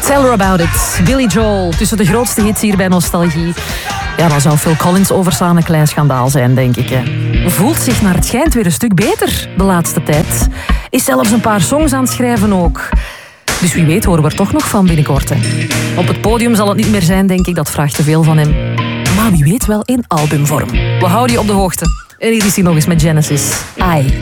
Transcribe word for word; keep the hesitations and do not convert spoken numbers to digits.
Tell her about it. Billy Joel, tussen de grootste hits hier bij Nostalgie. Ja, dan zou Phil Collins overslaan een klein schandaal zijn, denk ik. Hè. Voelt zich naar het schijnt weer een stuk beter de laatste tijd. Is zelfs een paar songs aan het schrijven ook. Dus wie weet horen we er toch nog van binnenkort. Hè. Op het podium zal het niet meer zijn, denk ik. Dat vraagt te veel van hem. Maar wie weet wel in albumvorm. We houden je op de hoogte. En hier is hij nog eens met Genesis. I.